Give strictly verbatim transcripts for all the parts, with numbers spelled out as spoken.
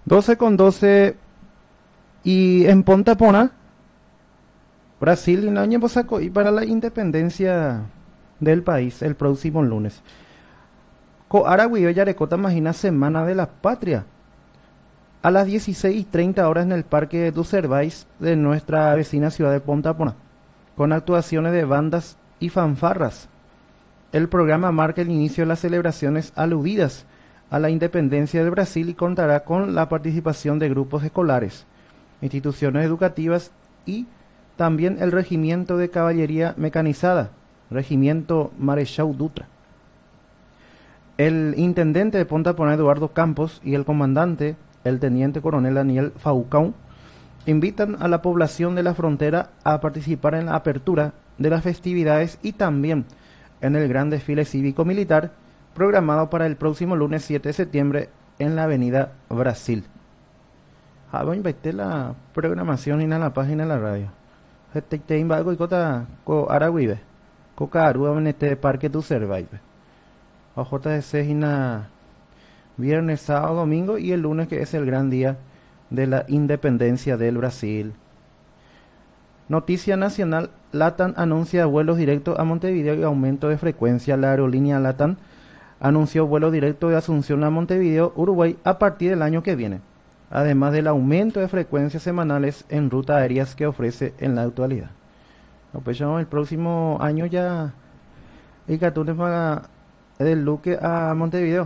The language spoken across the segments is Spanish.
doce con doce y en Ponta Pona, Brasil, en año sacó y para la independencia del país el próximo lunes. Co Aragüey Yarecota imagina Semana de la Patria a las dieciséis y treinta horas en el Parque du Cervais de nuestra vecina ciudad de Ponta Pona, con actuaciones de bandas y fanfarras. El programa marca el inicio de las celebraciones aludidas a la independencia de Brasil y contará con la participación de grupos escolares, instituciones educativas y también el Regimiento de Caballería Mecanizada, Regimiento Marechal Dutra. El intendente de Ponta Pona, Eduardo Campos, y el comandante, el teniente coronel Daniel Faucão, invitan a la población de la frontera a participar en la apertura de las festividades y también en el gran desfile cívico-militar programado para el próximo lunes siete de septiembre en la avenida Brasil. Ah, voy a invitar la programación y en la página de la radio. Te te invago y cota co Aragüibe, coca arua en este parque tu survive. A J D C y na viernes, sábado, domingo y el lunes que es el gran día de la independencia del Brasil. Noticia nacional, LATAM anuncia vuelos directos a Montevideo y aumento de frecuencia. La aerolínea LATAM anunció vuelo directo de Asunción a Montevideo, Uruguay, a partir del año que viene, además del aumento de frecuencias semanales en rutas aéreas que ofrece en la actualidad. No, pues ya el próximo año ya el Catún paga del Luque a Montevideo.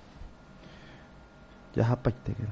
Ya japaite que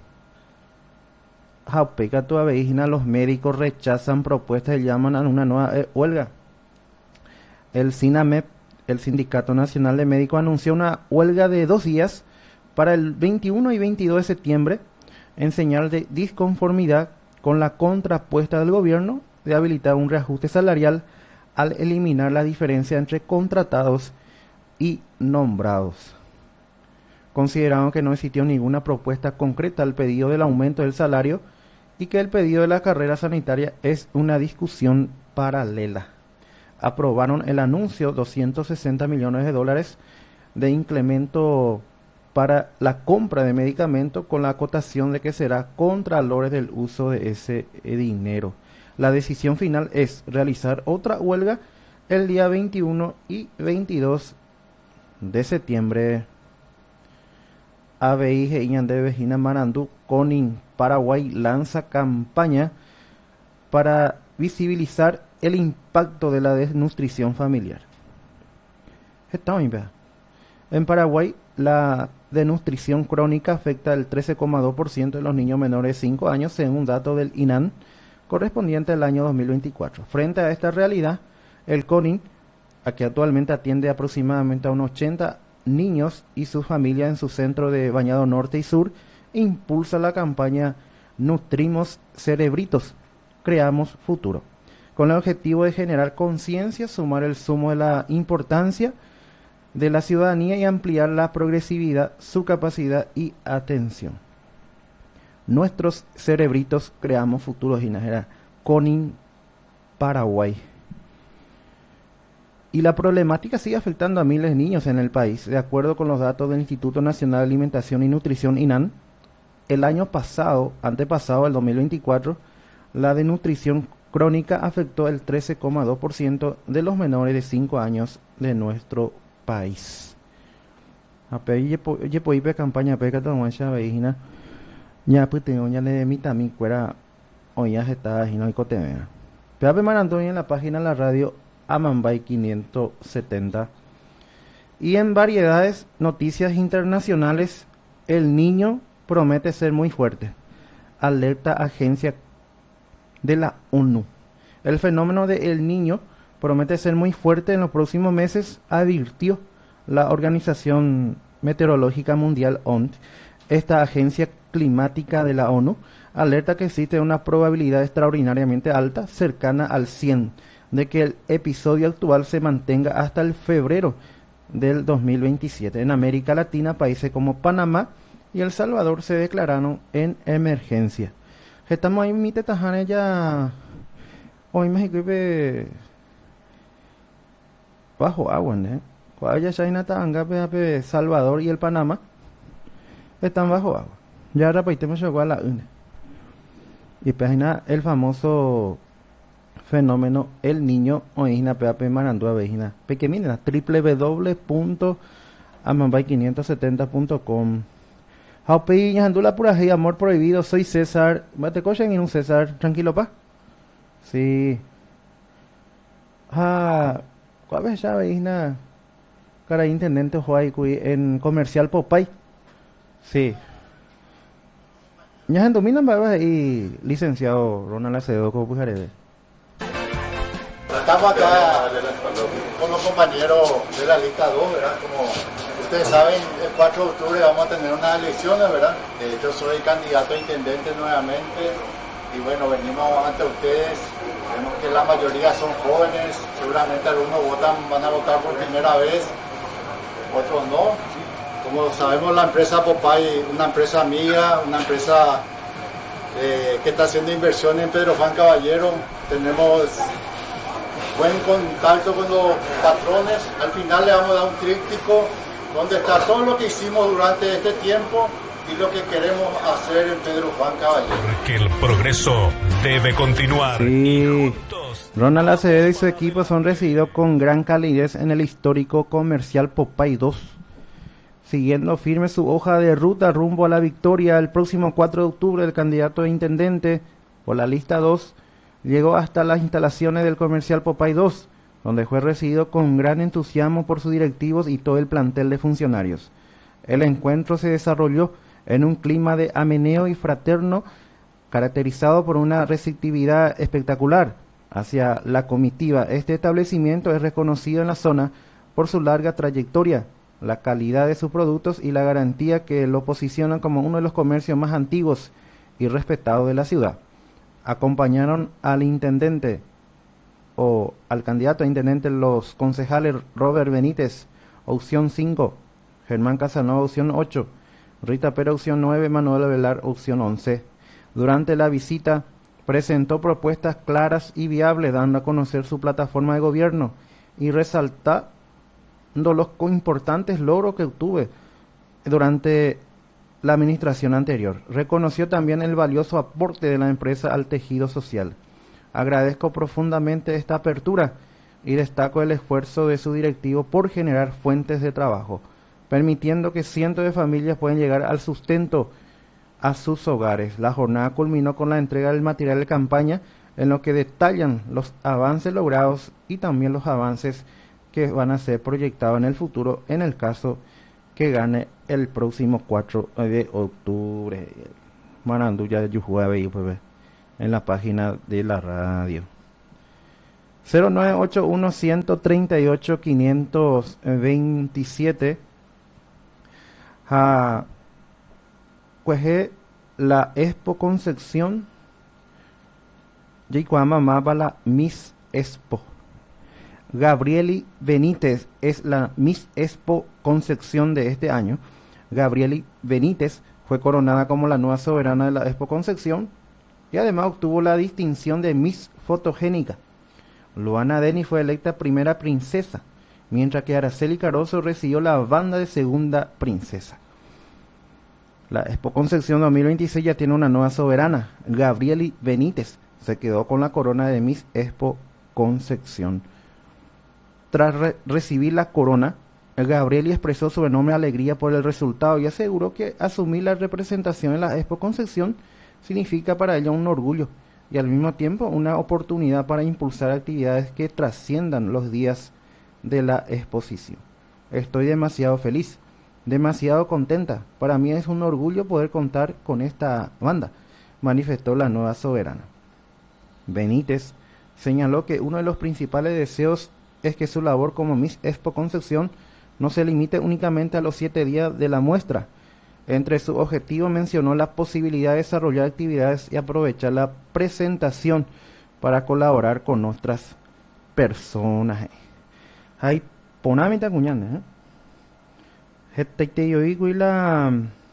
Jaupeca todavía los médicos rechazan propuestas y llaman a una nueva eh, huelga. El SINAMEP, el Sindicato Nacional de Médicos, anunció una huelga de dos días para el veintiuno y veintidós de septiembre en señal de disconformidad con la contrapuesta del gobierno de habilitar un reajuste salarial al eliminar la diferencia entre contratados y nombrados. Consideraron que no existió ninguna propuesta concreta al pedido del aumento del salario y que el pedido de la carrera sanitaria es una discusión paralela. Aprobaron el anuncio doscientos sesenta millones de dólares de incremento para la compra de medicamentos con la acotación de que será contralores del uso de ese dinero. La decisión final es realizar otra huelga el día veintiuno y veintidós de septiembre. A B I G de Vejina Marandú, Conin, Paraguay lanza campaña para visibilizar el impacto de la desnutrición familiar. En Paraguay, la desnutrición crónica afecta el trece coma dos por ciento de los niños menores de cinco años, según un dato del INAN correspondiente al año dos mil veinticuatro. Frente a esta realidad, el CONIN, a que actualmente atiende aproximadamente a unos ochenta niños y sus familias en su centro de Bañado Norte y Sur, impulsa la campaña Nutrimos Cerebritos, Creamos Futuro, con el objetivo de generar conciencia, sumar el sumo de la importancia de la ciudadanía y ampliar la progresividad, su capacidad y atención. Nuestros cerebritos creamos futuros, Ginajera, Conin, Paraguay. Y la problemática sigue afectando a miles de niños en el país. De acuerdo con los datos del Instituto Nacional de Alimentación y Nutrición, INAN, el año pasado, antepasado, el dos mil veinticuatro, la desnutrición crónica afectó el trece coma dos por ciento de los menores de cinco años de nuestro país. Oye, pues, campaña peca todo esa vecina. Ya, pues, tengo ya le de mi también fuera. Hoy ya está, y no hay cotemera. Pepe Marantoni en la página de la radio Amambay quinientos setenta. Y en variedades, noticias internacionales, el niño promete ser muy fuerte. Alerta agencia de la ONU. El fenómeno de El Niño promete ser muy fuerte en los próximos meses, advirtió la Organización Meteorológica Mundial O N T. Esta agencia climática de la ONU alerta que existe una probabilidad extraordinariamente alta, cercana al cien, de que el episodio actual se mantenga hasta el febrero del dos mil veintisiete. En América Latina, países como Panamá y El Salvador se declararon en emergencia. Estamos ahí, mi tetajane ya. Hoy México y bajo agua, ¿eh? Cuando ya China, Tanga, Salvador y el Panamá están bajo agua. Ya repetimos llegó a la una. Y página el famoso fenómeno el niño oína peape marandua vejina pequemina www punto amambay quinientos setenta punto com. Haupi ñandula pura hey, amor prohibido, soy César. Mate cochen en un César, tranquilo pa. Sí. Ah, ¿cuál vez ya vejina? Cara intendente Huay en comercial Popay. Sí. Ya en domina y licenciado Ronald Acevedo como pujaré. Estamos acá con los compañeros de la lista dos, ¿verdad? Como ustedes saben, el cuatro de octubre vamos a tener unas elecciones, ¿verdad? Eh, yo soy candidato a intendente nuevamente y bueno, venimos ante ustedes. Vemos que la mayoría son jóvenes, seguramente algunos votan, van a votar por primera vez, otros no. Como sabemos, la empresa Popay, una empresa amiga, una empresa eh, que está haciendo inversión en Pedro Juan Caballero. Tenemos buen contacto con los patrones. Al final le vamos a dar un tríptico donde está todo lo que hicimos durante este tiempo y lo que queremos hacer en Pedro Juan Caballero. Porque el progreso debe continuar. Sí. Ronald Acevedo y su equipo son recibidos con gran calidez en el histórico comercial Popay dos, siguiendo firme su hoja de ruta rumbo a la victoria. El próximo cuatro de octubre el candidato a intendente por la lista dos llegó hasta las instalaciones del comercial Popay dos, donde fue recibido con gran entusiasmo por sus directivos y todo el plantel de funcionarios. El encuentro se desarrolló en un clima de ameneo y fraterno, caracterizado por una receptividad espectacular hacia la comitiva. Este establecimiento es reconocido en la zona por su larga trayectoria, la calidad de sus productos y la garantía que lo posicionan como uno de los comercios más antiguos y respetados de la ciudad. Acompañaron al intendente o al candidato a intendente los concejales Robert Benítez, opción cinco, Germán Casanova, opción ocho, Rita Pera, opción nueve, Manuel Velar, opción once. Durante la visita presentó propuestas claras y viables, dando a conocer su plataforma de gobierno y resaltando los importantes logros que obtuve durante la administración anterior. Reconoció también el valioso aporte de la empresa al tejido social. Agradezco profundamente esta apertura y destaco el esfuerzo de su directivo por generar fuentes de trabajo, permitiendo que cientos de familias puedan llegar al sustento a sus hogares. La jornada culminó con la entrega del material de campaña, en lo que detallan los avances logrados y también los avances que van a ser proyectados en el futuro en el caso que gane el próximo cuatro de octubre. Maranduya de Yujuave, pues, en la página de la radio. cero nueve ocho uno, uno tres ocho, cinco dos siete. Ja, pues la Expo Concepción. Yicuama Mapa la Miss Expo. Gabrieli Benítez es la Miss Expo Concepción de este año. Gabrieli Benítez fue coronada como la nueva soberana de la Expo Concepción y además obtuvo la distinción de Miss Fotogénica. Luana Deni fue electa primera princesa, mientras que Araceli Caroso recibió la banda de segunda princesa. La Expo Concepción dos mil veintiséis ya tiene una nueva soberana. Gabrieli Benítez se quedó con la corona de Miss Expo Concepción. Tras re recibir la corona, Gabrieli expresó su enorme alegría por el resultado y aseguró que asumir la representación en la Expo Concepción significa para ella un orgullo y al mismo tiempo una oportunidad para impulsar actividades que trasciendan los días de la exposición. Estoy demasiado feliz, demasiado contenta. Para mí es un orgullo poder contar con esta banda, manifestó la nueva soberana. Benítez señaló que uno de los principales deseos es que su labor como Miss Expo Concepción no se limite únicamente a los siete días de la muestra. Entre sus objetivos mencionó la posibilidad de desarrollar actividades y aprovechar la presentación para colaborar con otras personas. Hay ponamita cuñana, ¿eh? Este yo digo y la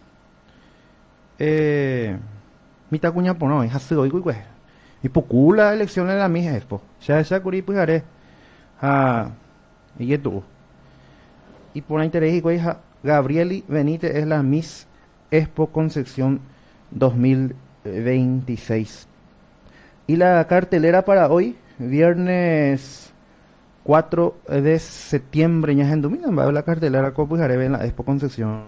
eh mita cuña pono, es así hoy güey. Y pocula elecciones de la Miss Expo. Ya ya curi pues haré. Ah, y tú. Y por interés y Gabrieli Benítez es la Miss Expo Concepción dos mil veintiséis. Y la cartelera para hoy, viernes cuatro de septiembre, ya en domingo, va a ver la cartelera Copo y Jarebe en la Expo Concepción.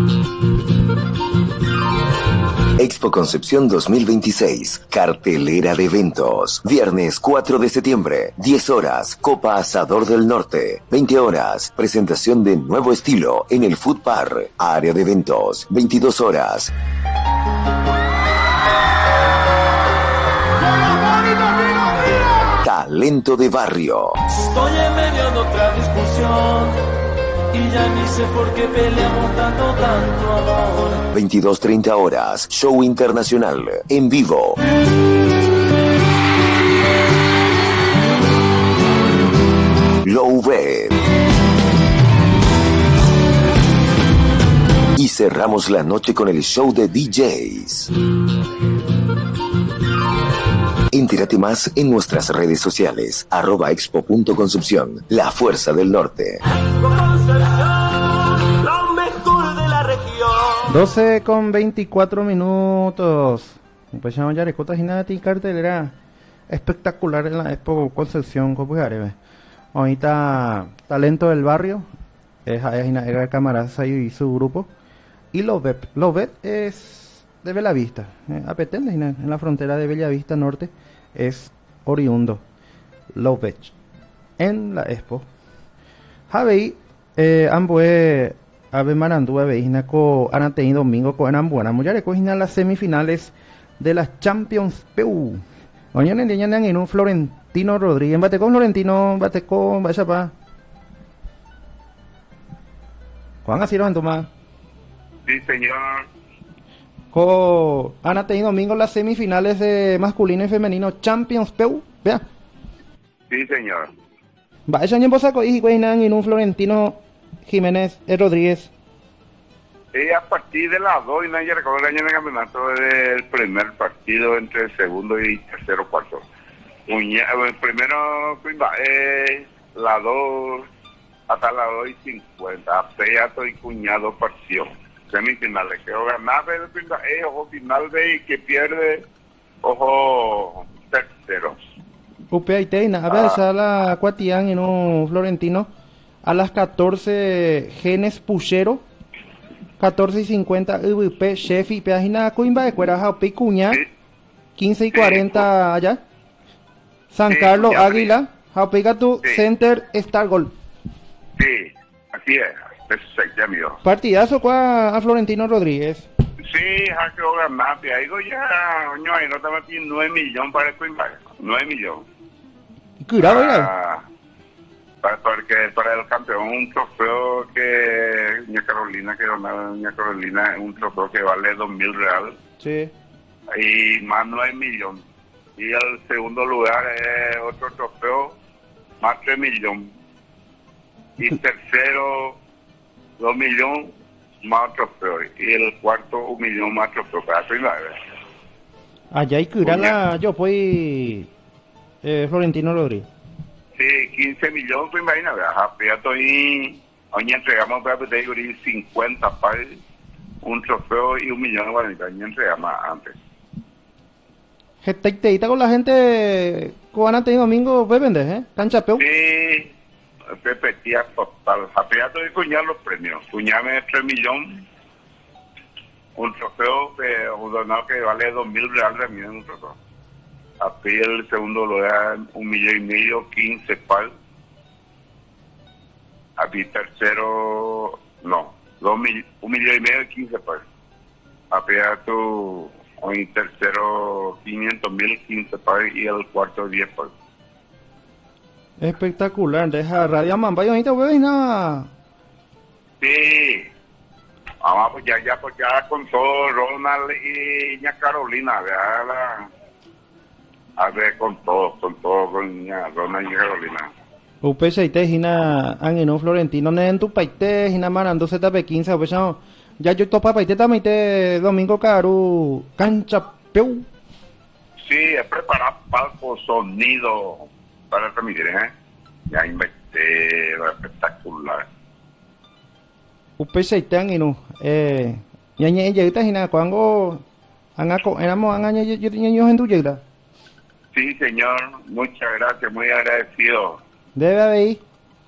Expo Concepción dos mil veintiséis, cartelera de eventos. Viernes cuatro de septiembre, diez horas, Copa Asador del Norte. veinte horas, presentación de nuevo estilo en el Food Park. Área de eventos, veintidós horas. Talento de barrio. Estoy en medio de otra discusión y ya ni sé por qué peleamos tanto, tanto amor. veintidós treinta horas, show internacional, en vivo. Low Bed. Y cerramos la noche con el show de D Js. Entérate más en nuestras redes sociales, arroba expo punto concepción, la fuerza del norte. Lo mejor de la región. doce con veinticuatro minutos. Pues ya ya recota Ginati, cartelera espectacular en la Expo Concepción Copo y Jarebe. Ahorita Talento del Barrio, es Edgar Camaraza y su grupo. Y Lovet, Lovet es de Bellavista, eh, Apetende, en la frontera de Bellavista Norte, es oriundo Lovet en la Expo. Javei, eh, ambue, ave marandú, ave isnaco, anatein domingo, con ambuana, muyare cogina las semifinales de las Champions P U. Oñan en en un Florentino Rodríguez, bate con Florentino, bate con, vaya pa. Juan así lo en tomar. Sí, señor. Co han tenido domingo las semifinales de masculino y femenino Champions P U, vea. Sí, señor. Va, ese año saco y Guaynan en un Florentino Jiménez eh, Rodríguez. Y a partir de las dos, y nadie recuerda el año de campeonato del primer partido entre el segundo y tercero cuarto. Uña, el primero, eh, la dos, hasta la dos y cincuenta, apeato y cuñado partió. Semifinales, que o ganar el primer, eh, ojo final de y que pierde, ojo tercero. Upe Aiteina, a ver, ah. ya la Cuatián en un Florentino a las catorce Genes Puchero, catorce y cincuenta U V P Chefi, Peajina Coimba de Cuera Jaupe Cuña, sí. quince y cuarenta sí. Allá. San sí, Carlos Cuña, Águila, Jaupe Gatu, sí. Center Star Gol. Sí, así es. Perfecto, amigo. Partidazo a, a Florentino Rodríguez. Sí, ja que ganar, ahí ya, coño, ahí no te metí nueve millones para el Coimba, nueve millones. Cuidado, para, para, porque para el campeón un trofeo que Doña Carolina, que donaba Doña Carolina, un trofeo que vale dos mil reales. Sí. Y más nueve millones. Y el segundo lugar es otro trofeo, más tres millones. Y tercero, dos millones más trofeo. Y el cuarto, un millón más trofeo. Para primera vez. Allá hay que ir a la... Yo pues... Eh, Florentino Rodríguez. Sí, quince millones, pues imagínate, ya estoy, hoy entregamos para categoría cincuenta pares, un trofeo y un millón de guaraníes, hoy entregamos antes. ¿Te con la gente cubana tenido domingo, pues vendes, eh? Cancha Peu. Sí, Pepe tía total, ya estoy cuñar los premios, cuñame tres millones, un trofeo que, un donado que vale dos mil reales también un trofeo. A pie el segundo lugar, un millón y medio, quince pal. A pie tercero, no, dos mil, un millón y medio, quince pal. A pie a tu, hoy tercero, quinientos mil, quince pal. Y el cuarto, diez pal. Espectacular, deja Radio Mamba, y ahorita voy nada. Sí, vamos pues ya, ya, pues ya con todo, Ronald y Doña Carolina, vea la... A ver, con todo, con todo, con Ronald y Carolina. Upe seite hina angino Florentino ne en tu paite hina marando zeta pe quince upe ya yo topa paite tamite domingo caru cancha Peu. Sí, es preparar palco, sonido para transmitir, ¿eh? Ya inventé, espectacular. Upe seite angino eh ñañe yeita hina cuango angako éramos angaño ñaños en tu yeita. Sí, señor, muchas gracias, muy agradecido. Debe haber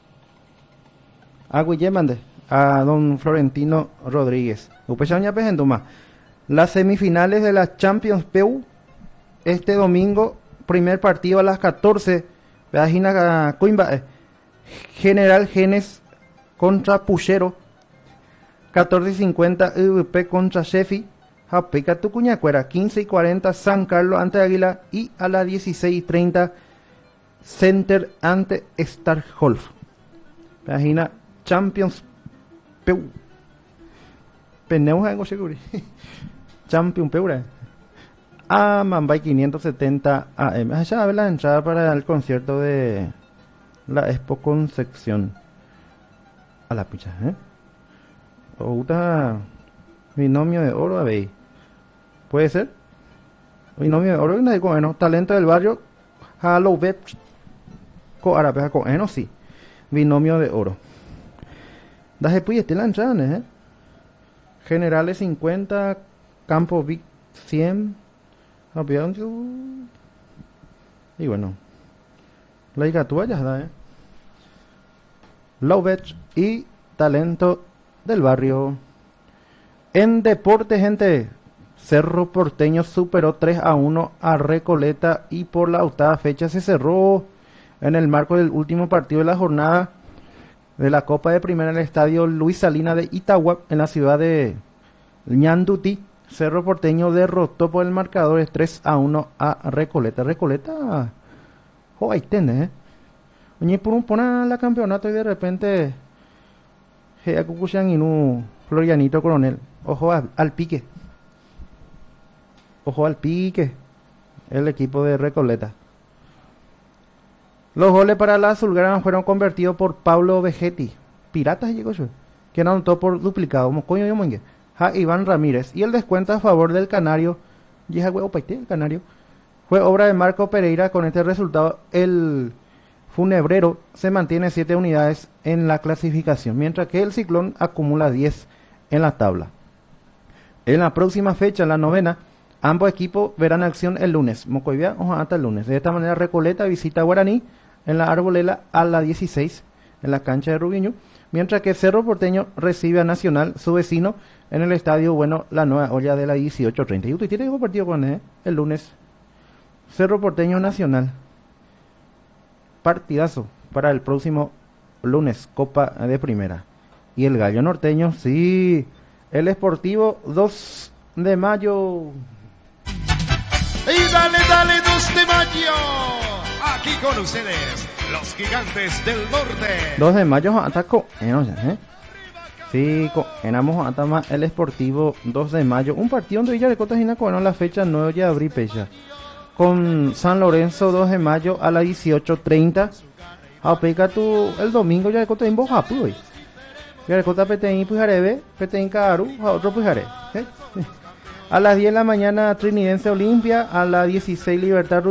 a Guillemande, a don Florentino Rodríguez. Upechaña Pejenduma. Las semifinales de la Champions P U este domingo, primer partido a las catorce. Página Coimba, General Genes contra Puchero, catorce y cincuenta U V P contra Sheffield, Japeca Tucuñacuera, quince y cuarenta San Carlos ante Águila y a las dieciséis y treinta Center ante Starholf. Página Champions P U. Penemos algo seguro. Champions P U. A Mambay quinientos setenta A M. Allá ve la entrada para el concierto de la Expo Concepción. A la picha, ¿eh? O gusta binomio de oro, a ver. ¿Puede ser? Binomio de oro, bueno, talento del barrio. Halo Web. Co árabe, co eno, sí. Binomio de oro. Daje pues este la entrada, ¿eh? Generales cincuenta, Campo Vic cien. Y bueno, la Igatúa ya da, ¿eh? Lovech y talento del barrio. En deporte, gente, Cerro Porteño superó tres a uno a Recoleta y por la octava fecha se cerró en el marco del último partido de la jornada de la Copa de Primera en el estadio Luis Salina de Itagua en la ciudad de Ñandutí. Cerro Porteño derrotó por el marcador tres a uno a Recoleta. Recoleta, oh, ahí tenés, eh. Oye, por un pona la campeonato y de repente, Gea Cucuchan y no Florianito Coronel. Ojo al, al pique. Ojo al pique. El equipo de Recoleta. Los goles para la azulgrana fueron convertidos por Pablo Vegetti. Piratas llegó yo. Que anotó por duplicado. Como coño yo mongue. A Iván Ramírez, y el descuento a favor del Canario, y el Canario, fue obra de Marco Pereira. Con este resultado, el Funebrero se mantiene siete unidades en la clasificación, mientras que el Ciclón acumula diez en la tabla. En la próxima fecha, la novena, ambos equipos verán acción el lunes. Mocoivia, ojalá hasta el lunes. De esta manera, Recoleta visita a Guaraní en la Arbolela a las dieciséis en la cancha de Rubiño, mientras que Cerro Porteño recibe a Nacional, su vecino, en el estadio, bueno, la Nueva Olla de la dieciocho treinta. Y usted tiene que partido con él, ¿eh? El lunes. Cerro Porteño Nacional. Partidazo para el próximo lunes, Copa de Primera. Y el Gallo Norteño, sí. El Sportivo, dos de mayo. Y dale, dale, dos de mayo. Aquí con ustedes, los Gigantes del Norte. dos de mayo, ataco. Eh, no sé, ¿eh? Sí, enamos hasta más el Sportivo dos de mayo. Un partido donde Villa de Cota Gina con la fecha nueve de abril pecha. Con San Lorenzo dos de mayo a las dieciocho treinta. Apeca tu el domingo ya de Cota en Bojapu hoy. Ya de Cota Peteín Pujarebe, Peteín Caru, a otro Pujaré. ¿Eh? A las diez de la mañana Trinidense Olimpia, a las dieciséis Libertad